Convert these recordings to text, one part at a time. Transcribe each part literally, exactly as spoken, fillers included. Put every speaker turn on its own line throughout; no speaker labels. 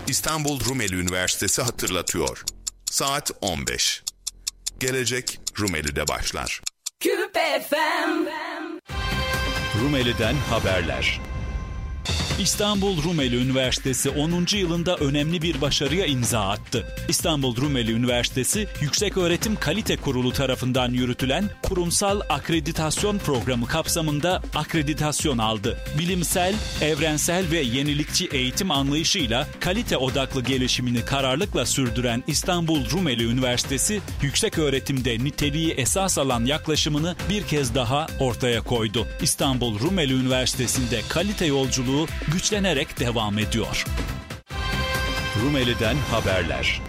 İstanbul Rumeli Üniversitesi hatırlatıyor. Saat on beş. Gelecek Rumeli'de başlar.
Küpe F M.
Rumeli'den haberler. İstanbul Rumeli Üniversitesi onuncu yılında önemli bir başarıya imza attı. İstanbul Rumeli Üniversitesi Yükseköğretim Kalite Kurulu tarafından yürütülen kurumsal akreditasyon programı kapsamında akreditasyon aldı. Bilimsel, evrensel ve yenilikçi eğitim anlayışıyla kalite odaklı gelişimini kararlılıkla sürdüren İstanbul Rumeli Üniversitesi, yükseköğretimde niteliği esas alan yaklaşımını bir kez daha ortaya koydu. İstanbul Rumeli Üniversitesi'nde kalite yolculuğu güçlenerek devam ediyor. Rumeli'den haberler.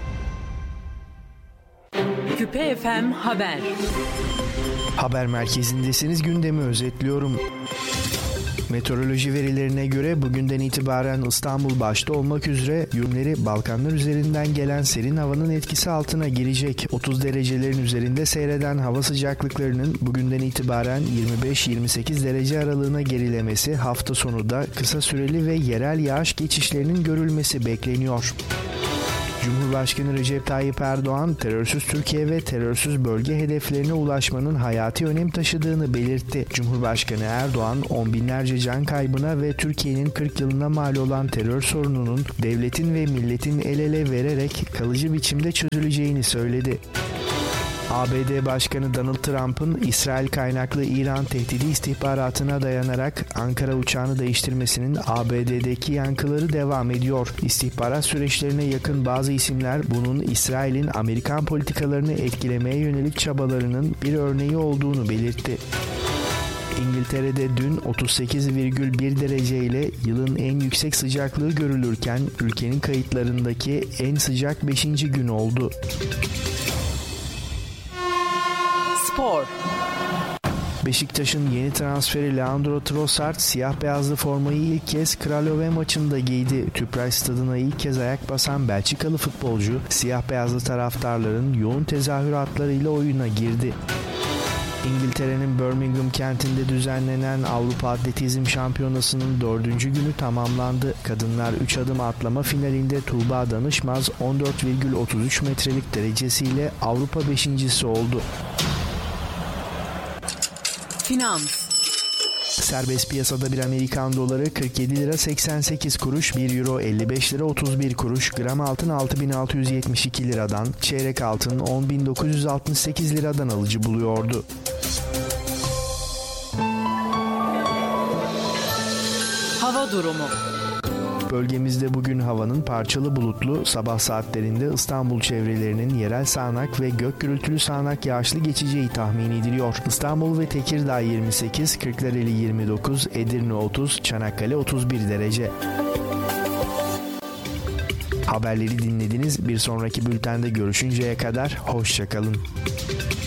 Küpe F M Haber.
Haber merkezindesiniz, gündemi özetliyorum. Meteoroloji verilerine göre bugünden itibaren İstanbul başta olmak üzere yönleri Balkanlar üzerinden gelen serin havanın etkisi altına girecek. otuz derecelerin üzerinde seyreden hava sıcaklıklarının bugünden itibaren yirmi beş yirmi sekiz derece aralığına gerilemesi, hafta sonu da kısa süreli ve yerel yağış geçişlerinin görülmesi bekleniyor. Cumhurbaşkanı Recep Tayyip Erdoğan, terörsüz Türkiye ve terörsüz bölge hedeflerine ulaşmanın hayati önem taşıdığını belirtti. Cumhurbaşkanı Erdoğan, on binlerce can kaybına ve Türkiye'nin kırk yılına mal olan terör sorununun devletin ve milletin el ele vererek kalıcı biçimde çözüleceğini söyledi. A B D Başkanı Donald Trump'ın İsrail kaynaklı İran tehdidi istihbaratına dayanarak Ankara uçağını değiştirmesinin A B D'deki yankıları devam ediyor. İstihbarat süreçlerine yakın bazı isimler bunun İsrail'in Amerikan politikalarını etkilemeye yönelik çabalarının bir örneği olduğunu belirtti. İngiltere'de dün otuz sekiz virgül bir derece ile yılın en yüksek sıcaklığı görülürken ülkenin kayıtlarındaki en sıcak beşinci gün oldu.
Spor.
Beşiktaş'ın yeni transferi Leandro Trossard siyah beyazlı formayı ilk kez Kralove maçında giydi. Tüpraş Stadı'na ilk kez ayak basan Belçikalı futbolcu siyah beyazlı taraftarların yoğun tezahüratlarıyla oyuna girdi. İngiltere'nin Birmingham kentinde düzenlenen Avrupa Atletizm Şampiyonası'nın dördüncü günü tamamlandı. Kadınlar üç adım atlama finalinde Tuğba Danışmaz on dört virgül otuz üç metrelik derecesiyle Avrupa beşincisi oldu.
Finans.
Serbest piyasada bir Amerikan doları kırk yedi lira seksen sekiz kuruş, bir euro elli beş lira otuz bir kuruş, gram altın altı bin altı yüz yetmiş iki liradan, çeyrek altın on bin dokuz yüz altmış sekiz liradan alıcı buluyordu.
Hava durumu.
Bölgemizde bugün havanın parçalı bulutlu, sabah saatlerinde İstanbul çevrelerinin yerel sağanak ve gök gürültülü sağanak yağışlı geçeceği tahmin ediliyor. İstanbul ve Tekirdağ yirmi sekiz, Kırklareli yirmi dokuz, Edirne otuz, Çanakkale otuz bir derece. Haberleri dinlediniz. Bir sonraki bültende görüşünceye kadar hoşça kalın.